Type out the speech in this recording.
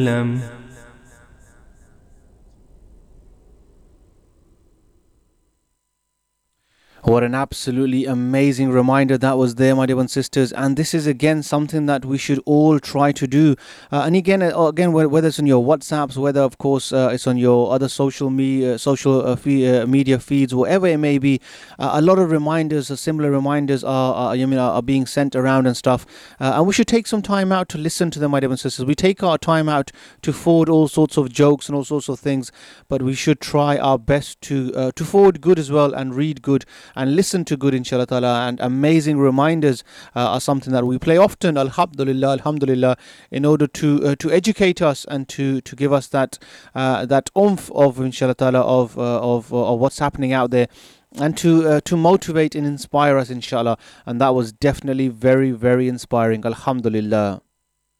لم What an absolutely amazing reminder that was there, my dear and sisters. And this is again something that we should all try to do. And again, whether it's on your WhatsApps, whether of course it's on your other media feeds, whatever it may be, a lot of reminders, similar reminders are being sent around and stuff. And we should take some time out to listen to them, my dear and sisters. We take our time out to forward all sorts of jokes and all sorts of things, but we should try our best to forward good as well and read good and listen to good, inshallah ta'ala. And amazing reminders are something that we play often, alhamdulillah, alhamdulillah, in order to educate us and to give us that oomph of, inshallah ta'ala, of what's happening out there, and to motivate and inspire us, inshallah. And that was definitely very, very inspiring, alhamdulillah.